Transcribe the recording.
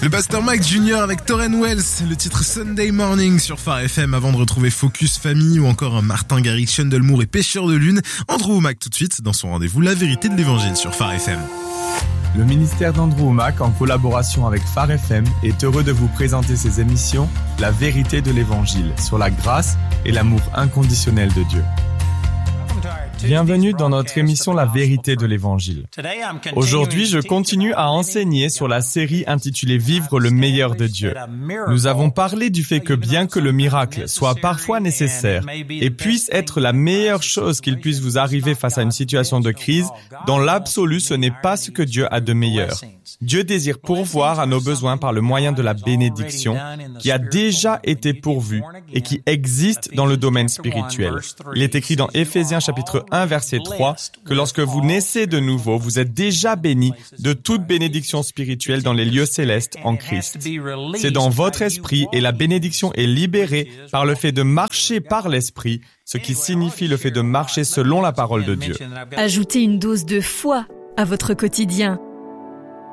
Le pasteur Mike Jr. avec Tauren Wells, le titre Sunday Morning sur Phare FM avant de retrouver Focus Famille ou encore Martin Garrix, Chandelmour et Pêcheur de Lune. Andrew Wommack tout de suite dans son rendez-vous La Vérité de l'Évangile sur Phare FM. Le ministère d'Andrew Wommack, en collaboration avec Phare FM, est heureux de vous présenter ses émissions La Vérité de l'Évangile sur la grâce et l'amour inconditionnel de Dieu. Bienvenue dans notre émission La Vérité de l'Évangile. Aujourd'hui, je continue à enseigner sur la série intitulée Vivre le meilleur de Dieu. Nous avons parlé du fait que bien que le miracle soit parfois nécessaire et puisse être la meilleure chose qu'il puisse vous arriver face à une situation de crise, dans l'absolu, ce n'est pas ce que Dieu a de meilleur. Dieu désire pourvoir à nos besoins par le moyen de la bénédiction qui a déjà été pourvue et qui existe dans le domaine spirituel. Il est écrit dans Éphésiens chapitre 1 verset 3 que lorsque vous naissez de nouveau, vous êtes déjà bénis de toute bénédiction spirituelle dans les lieux célestes en Christ. C'est dans votre esprit et la bénédiction est libérée par le fait de marcher par l'esprit, ce qui signifie le fait de marcher selon la parole de Dieu. Ajoutez une dose de foi à votre quotidien